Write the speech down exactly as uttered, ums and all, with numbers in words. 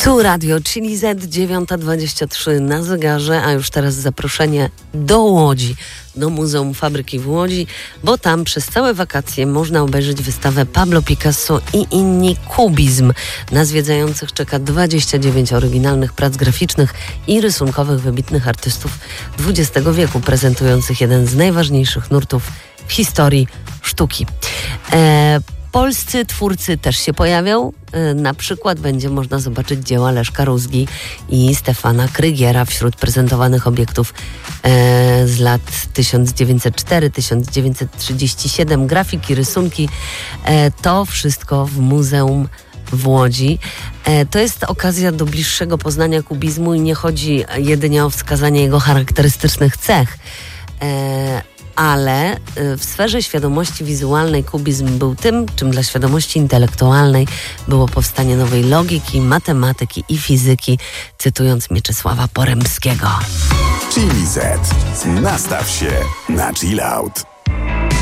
Tu Radio Chili Z, dziewiąta dwadzieścia trzy na zegarze, a już teraz zaproszenie do Łodzi, do Muzeum Fabryki w Łodzi, bo tam przez całe wakacje można obejrzeć wystawę Pablo Picasso i inni kubizm. Na zwiedzających czeka dwadzieścia dziewięć oryginalnych prac graficznych i rysunkowych wybitnych artystów dwudziestego wieku, prezentujących jeden z najważniejszych nurtów w historii sztuki. E, Polscy twórcy też się pojawią. Na przykład będzie można zobaczyć dzieła Leszka Rózgi i Stefana Krygiera wśród prezentowanych obiektów e, z lat tysiąc dziewięćset cztery do tysiąc dziewięćset trzydzieści siedem. Grafiki, rysunki. E, to wszystko w Muzeum w Łodzi. E, to jest okazja do bliższego poznania kubizmu i nie chodzi jedynie o wskazanie jego charakterystycznych cech. E, ale w sferze świadomości wizualnej kubizm był tym, czym dla świadomości intelektualnej było powstanie nowej logiki, matematyki i fizyki, cytując Mieczysława Poremskiego. Chili Z. Nastaw się na chill out.